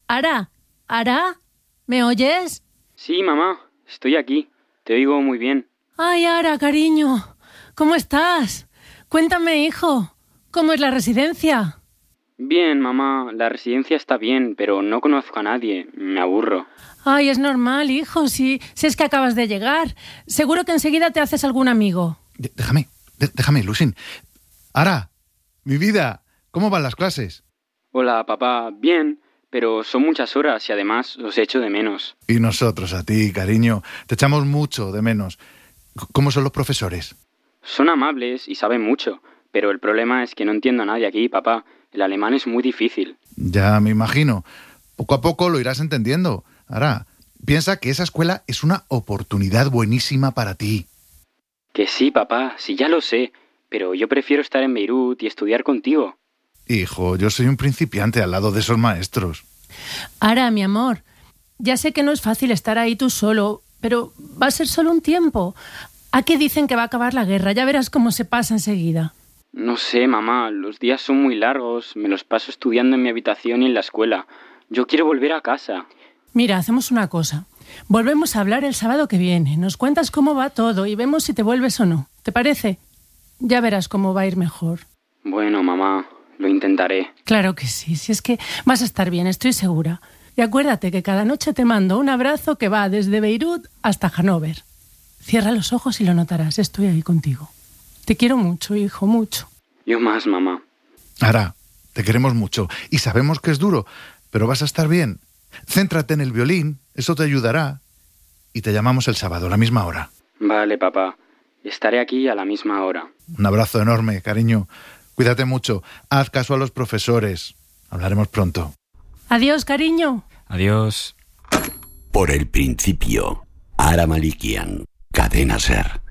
Ara, Ara, ¿me oyes? Sí, mamá, estoy aquí. Te oigo muy bien. Ay, Ara, cariño, ¿cómo estás? Cuéntame, hijo, ¿cómo es la residencia? Bien, mamá, la residencia está bien, pero no conozco a nadie. Me aburro. Ay, es normal, hijo, si es que acabas de llegar. Seguro que enseguida te haces algún amigo. Déjame, Lucín. Ara, mi vida, ¿cómo van las clases? Hola, papá, bien, pero son muchas horas y además os echo de menos. Y nosotros a ti, cariño. Te echamos mucho de menos. ¿Cómo son los profesores? Son amables y saben mucho, pero el problema es que no entiendo a nadie aquí, papá. El alemán es muy difícil. Ya me imagino. Poco a poco lo irás entendiendo. Ara, piensa que esa escuela es una oportunidad buenísima para ti. Que sí, papá, sí ya lo sé, pero yo prefiero estar en Beirut y estudiar contigo. Hijo, yo soy un principiante al lado de esos maestros. Ara, mi amor, ya sé que no es fácil estar ahí tú solo, pero va a ser solo un tiempo. ¿A qué dicen que va a acabar la guerra? Ya verás cómo se pasa enseguida. No sé, mamá, los días son muy largos, me los paso estudiando en mi habitación y en la escuela. Yo quiero volver a casa. Mira, hacemos una cosa. Volvemos a hablar el sábado que viene. Nos cuentas cómo va todo y vemos si te vuelves o no. ¿Te parece? Ya verás cómo va a ir mejor. Bueno, mamá, lo intentaré. Claro que sí, si es que vas a estar bien, estoy segura. Y acuérdate que cada noche te mando un abrazo que va desde Beirut hasta Hannover. Cierra los ojos y lo notarás, estoy ahí contigo. Te quiero mucho, hijo, mucho. Yo más, mamá. Ara, te queremos mucho y sabemos que es duro, pero vas a estar bien. Céntrate en el violín, eso te ayudará. Y te llamamos el sábado, a la misma hora. Vale, papá. Estaré aquí a la misma hora. Un abrazo enorme, cariño. Cuídate mucho. Haz caso a los profesores. Hablaremos pronto. Adiós, cariño. Adiós. Por el principio, Ara Malikian, Cadena SER.